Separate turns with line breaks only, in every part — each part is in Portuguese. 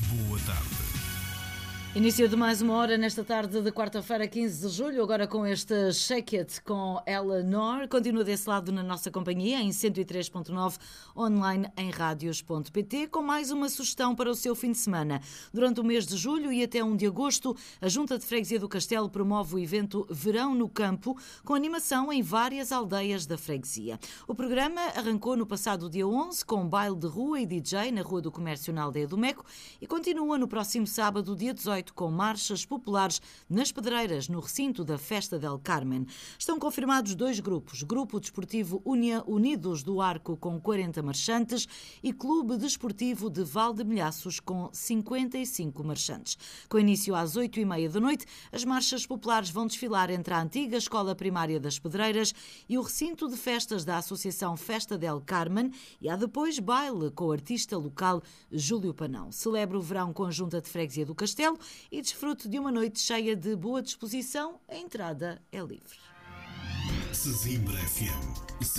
Boa tarde.
Início de mais uma hora nesta tarde de quarta-feira, 15 de julho, agora com este Shake It com Eleanor. Continua desse lado na nossa companhia, em 103.9, online em radios.pt, com mais uma sugestão para o seu fim de semana. Durante o mês de julho e até 1 de agosto, a Junta de Freguesia do Castelo promove o evento Verão no Campo, com animação em várias aldeias da freguesia. O programa arrancou no passado dia 11, com baile de rua e DJ na Rua do Comércio na Aldeia do Meco, e continua no próximo sábado, dia 18, com marchas populares nas Pedreiras, no recinto da Festa del Carmen. Estão confirmados 2 grupos: Grupo Desportivo Unidos do Arco, com 40 marchantes, e Clube Desportivo de Valdemilhaços, com 55 marchantes. Com início às 8h30 da noite, as marchas populares vão desfilar entre a antiga Escola Primária das Pedreiras e o recinto de festas da Associação Festa del Carmen, e há depois baile com o artista local Júlio Panão. Celebra o verão com a Junta de Freguesia do Castelo e desfrute de uma noite cheia de boa disposição. A entrada é livre.
Sesimbra FM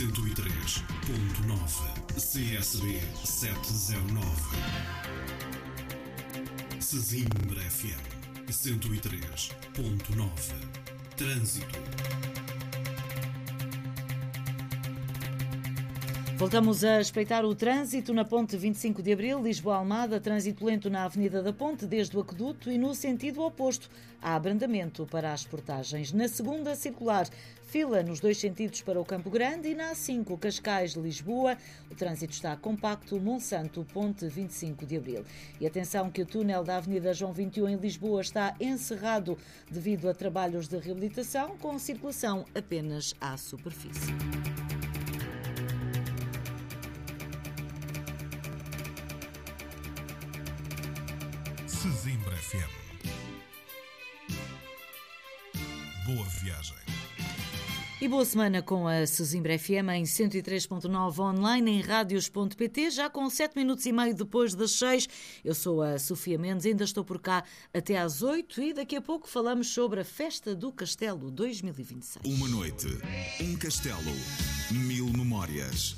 103.9, CSB 709. Sesimbra FM 103.9. Trânsito.
Voltamos a espreitar o trânsito na ponte 25 de Abril, Lisboa-Almada, trânsito lento na Avenida da Ponte, desde o Aqueduto, e no sentido oposto, há abrandamento para as portagens. Na segunda circular, fila nos 2 sentidos para o Campo Grande, e na A5, Cascais-Lisboa, o trânsito está compacto, Monsanto, ponte 25 de Abril. E atenção que o túnel da Avenida João 21 em Lisboa está encerrado devido a trabalhos de reabilitação, com circulação apenas à superfície.
Sesimbra FM. Boa viagem.
E boa semana com a Sesimbra FM em 103.9, online em radios.pt, já com 7 minutos e meio depois das 6. Eu sou a Sofia Mendes, ainda estou por cá até às 8 e daqui a pouco falamos sobre a Festa do Castelo 2026.
Uma noite, um castelo, 1000 memórias.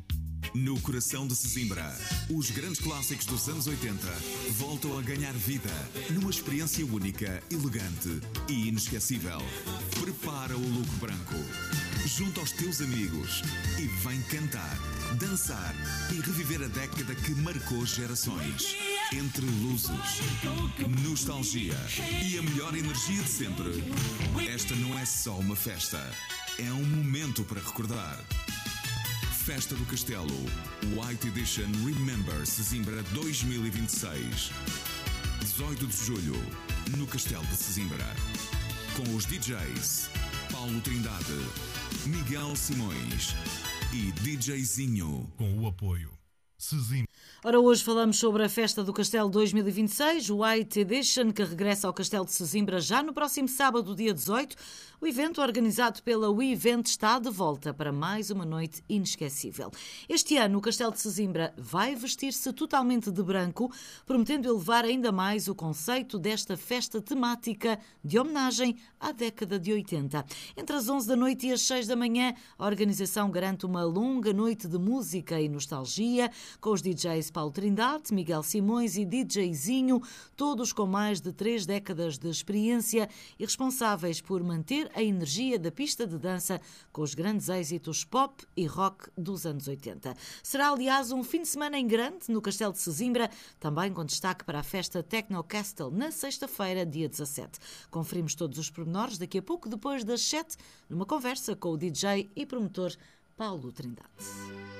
No coração de Sesimbra, os grandes clássicos dos anos 80 voltam a ganhar vida numa experiência única, elegante e inesquecível. Prepara o look branco, junta aos teus amigos e vem cantar, dançar e reviver a década que marcou gerações. Entre lusos, nostalgia e a melhor energia de sempre, esta não é só uma festa, é um momento para recordar. Festa do Castelo, White Edition Remember Sesimbra 2026. 18 de julho, no Castelo de Sesimbra. Com os DJs Paulo Trindade, Miguel Simões e DJzinho.
Com o apoio Sesimbra.
Ora, hoje falamos sobre a Festa do Castelo 2026, o White Edition, que regressa ao Castelo de Sesimbra já no próximo sábado, dia 18. O evento, organizado pela WeEvent, está de volta para mais uma noite inesquecível. Este ano, o Castelo de Sesimbra vai vestir-se totalmente de branco, prometendo elevar ainda mais o conceito desta festa temática de homenagem à década de 80. Entre as 11 da noite e as 6 da manhã, a organização garante uma longa noite de música e nostalgia, com os DJs Paulo Trindade, Miguel Simões e DJzinho, todos com mais de 3 décadas de experiência e responsáveis por manter a energia da pista de dança com os grandes êxitos pop e rock dos anos 80. Será, aliás, um fim de semana em grande no Castelo de Sesimbra, também com destaque para a festa Techno Castle na sexta-feira, dia 17. Conferimos todos os pormenores daqui a pouco, depois das 7, numa conversa com o DJ e promotor Paulo Trindade.